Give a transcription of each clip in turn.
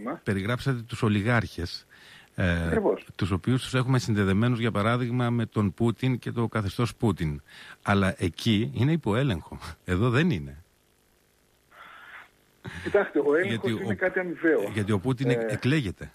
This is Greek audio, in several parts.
πρόβλημα. Περιγράψατε τους ολιγάρχες, τους οποίους τους έχουμε συνδεδεμένους, για παράδειγμα, με τον Πούτιν και το καθεστώς Πούτιν. Αλλά εκεί είναι υποέλεγχο. Εδώ δεν είναι. Κοιτάξτε, ο έλεγχος είναι κάτι αμοιβαίο. Γιατί ο Πούτιν εκλέγεται.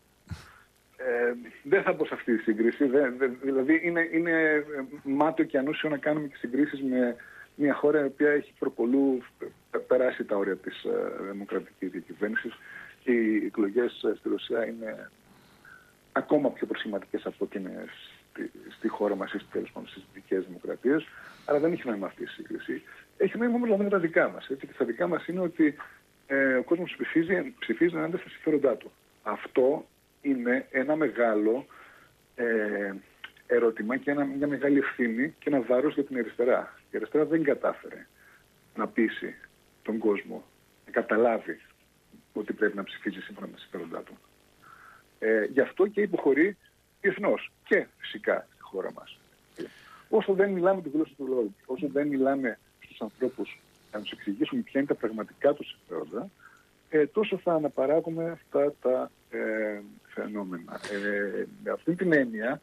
Δεν θα πω σε αυτή τη σύγκριση. Δηλαδή είναι μάτιο και ανούσιο να κάνουμε και συγκρίσεις με μια χώρα η οποία έχει προπολού περάσει τα όρια της δημοκρατικής διακυβέρνησης και οι εκλογές στη Ρωσία είναι ακόμα πιο προσχηματικές από ό,τι είναι στη χώρα μας ή τέλος πάντων στις δυτικές δημοκρατίες. Άρα δεν έχει νόημα αυτή η σύγκριση. Έχει νόημα όμως με τα δικά μας. Και τα δικά μας είναι ότι ο κόσμος ψηφίζει ενάντια στα συμφέροντά του. Αυτό είναι ένα μεγάλο ερώτημα και μια μεγάλη ευθύνη και ένα βάρος για την αριστερά. Η αριστερά δεν κατάφερε να πείσει τον κόσμο, να καταλάβει ότι πρέπει να ψηφίζει σύμφωνα με τα συμφέροντά του. Γι' αυτό και υποχωρεί διεθνώς και φυσικά στη χώρα μας. Όσο δεν μιλάμε τη γλώσσα του λόγου, όσο δεν μιλάμε στους ανθρώπους να τους εξηγήσουμε ποια είναι τα πραγματικά τους συμφέροντα, τόσο θα αναπαράγουμε αυτά τα φαινόμενα. Με αυτή την έννοια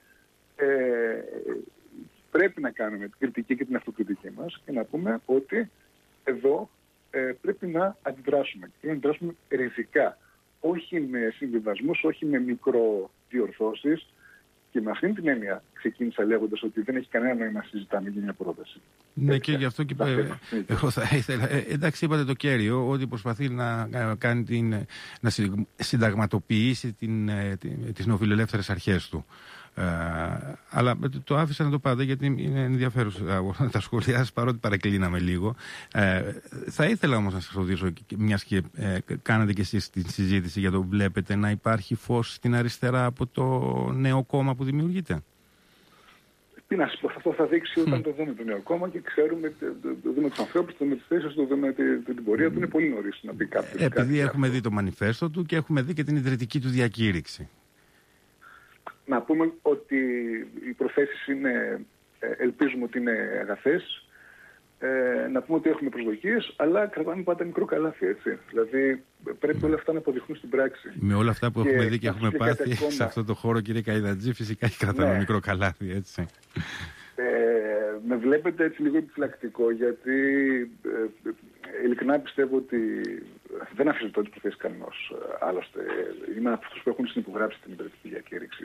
πρέπει να κάνουμε την κριτική και την αυτοκριτική μας και να πούμε ότι εδώ πρέπει να αντιδράσουμε. Πρέπει να αντιδράσουμε ριζικά. Όχι με συμβιβασμούς, όχι με μικροδιορθώσεις. Και με αυτήν την έννοια ξεκίνησα λέγοντας ότι δεν έχει κανένα νόημα να συζητάμε για μια πρόταση. Ναι, και γι' αυτό και εγώ θα ήθελα. Εντάξει, είπατε το κέριο, ότι προσπαθεί να συνταγματοποιήσει τις νεοφιλελεύθερες αρχές του. Αλλά το άφησα να το πάτε γιατί είναι ενδιαφέρουσα να τα σχολιάσεις, παρότι παρεκκλίναμε λίγο. Θα ήθελα όμως να σας ρωτήσω, μιας και κάνατε και εσείς την συζήτηση για το βλέπετε να υπάρχει φως στην αριστερά από το νέο κόμμα που δημιουργείται. Τι να σας πω, αυτό θα δείξει όταν το δούμε το νέο κόμμα και ξέρουμε, το δούμε τους ανθρώπους, το δούμε τις θέσεις, το δούμε την πορεία του. Είναι πολύ νωρίς να πει κάποιος. Επειδή έχουμε δει το μανιφέστο του και έχουμε δει και την ιδρυτική του διακήρυξη. Να πούμε ότι οι προθέσεις είναι, ελπίζουμε ότι είναι αγαθές. Να πούμε ότι έχουμε προσδοκίες, αλλά κρατάμε πάντα μικρό καλάθι, έτσι. Δηλαδή πρέπει όλα αυτά να αποδειχθούν στην πράξη. Με όλα αυτά που έχουμε δει και έχουμε πάθει σε αυτό το χώρο, κύριε Καϊδατζή, φυσικά και κρατάμε μικρό καλάθι, έτσι. Με βλέπετε έτσι λίγο επιφυλακτικό, γιατί ειλικρινά πιστεύω ότι δεν αφισβητώ τις προθέσεις κανενός. Άλλωστε, είμαι από αυτούς που έχουν συνυπογράψει την ιδρυτική διακήρυξη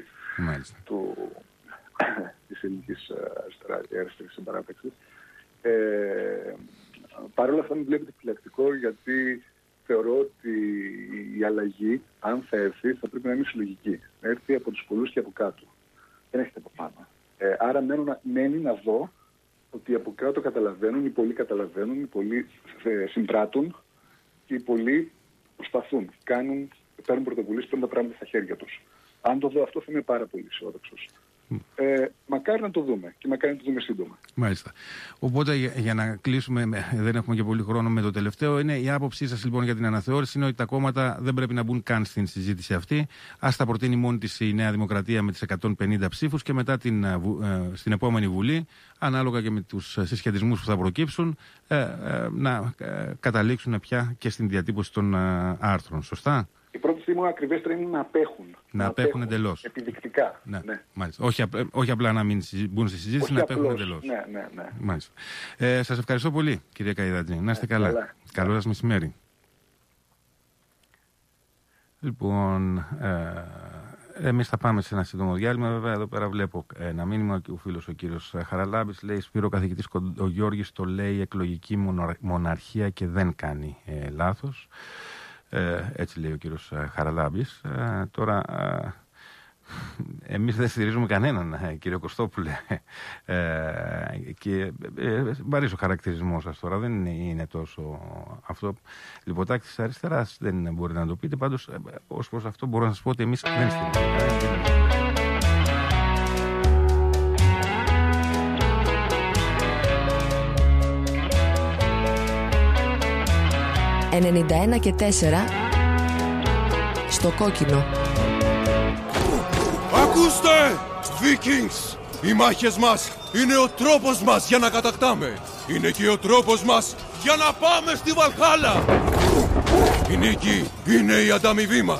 της ελληνικής αριστερής συμπαράταξης. Παρ' όλα αυτά με βλέπετε επιφυλακτικό, γιατί θεωρώ ότι η αλλαγή, αν θα έρθει, θα πρέπει να είναι συλλογική. Να έρθει από τους πολλούς και από κάτω. Δεν έχετε από πάνω. Άρα μένει να δω ότι από κάτω καταλαβαίνουν, οι πολλοί καταλαβαίνουν, οι πολλοί συμπράττουν και οι πολλοί προσπαθούν, παίρνουν πρωτοβουλίες, παίρνουν τα πράγματα στα χέρια τους. Αν το δω αυτό θα είμαι πάρα πολύ αισιόδοξος. Μακάρι να το δούμε και μακάρι να το δούμε σύντομα. Μάλιστα. Οπότε για να κλείσουμε, δεν έχουμε και πολύ χρόνο με το τελευταίο, είναι η άποψή σας λοιπόν για την αναθεώρηση είναι ότι τα κόμματα δεν πρέπει να μπουν καν στην συζήτηση αυτή. Ας τα προτείνει μόνη της η Νέα Δημοκρατία με τις 150 ψήφους και μετά στην επόμενη Βουλή, ανάλογα και με τους συσχετισμούς που θα προκύψουν, να καταλήξουν πια και στην διατύπωση των άρθρων. Σωστά? Η πρώτη στιγμή ακριβέστερα είναι να απέχουν. Να απέχουν εντελώς. Επιδεικτικά. Ναι. Μάλιστα. Όχι απλά να μην μπουν στη συζήτηση, να απέχουν εντελώς. Ναι. Μάλιστα. Σας ευχαριστώ πολύ, κυρία Καϊδατζή. Να είστε καλά. Καλό σας μεσημέρι. Λοιπόν, εμείς θα πάμε σε ένα σύντομο διάλειμμα. Βέβαια, εδώ πέρα βλέπω ένα μήνυμα και ο φίλος ο κύριος Χαραλάμπης λέει: Σπύρο, ο καθηγητής Κοντογιώργης το λέει εκλογική μοναρχία και δεν κάνει λάθος. Έτσι λέει ο κύριος Χαραλάμπης. Τώρα, εμείς δεν στηρίζουμε κανέναν, κύριε Κωστόπουλε. Και μ' αρέσει ο χαρακτηρισμός σας τώρα, δεν είναι τόσο αυτό. Λιποτάκτη της αριστεράς δεν μπορείτε να το πείτε. Πάντως, ως προς αυτό μπορώ να σας πω ότι εμείς δεν στηρίζουμε. 91 και 4 στο κόκκινο. Ακούστε, Vikings! Οι μάχες μας είναι ο τρόπος μας για να κατακτάμε. Είναι και ο τρόπος μας για να πάμε στη Βαλχάλα. Η νίκη είναι η ανταμοιβή μας.